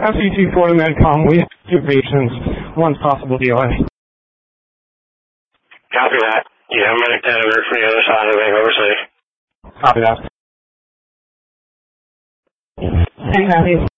SC24 to Medcom, we have 2 patients, 1 possible DOA. Copy that. You have medic 10 alert from the other side of the Vancouver City. Copy that. Hey, Matthew.